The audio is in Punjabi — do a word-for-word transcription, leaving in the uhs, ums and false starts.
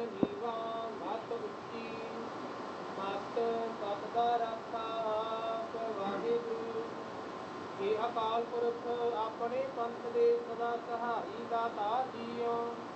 ਨੀਵਾ ਮਤ ਉੱਚੀ ਮਤ ਸਤਿ ਰੱਖਾ ਆਪ ਵਾਹਿਗੁਰੂ। ਇਹ ਅਕਾਲ ਪੁਰਖ ਆਪਣੇ ਪੰਥ ਦੇ ਸਦਾ ਸਹਾਈ ਦਾਤਾ ਜੀਓ।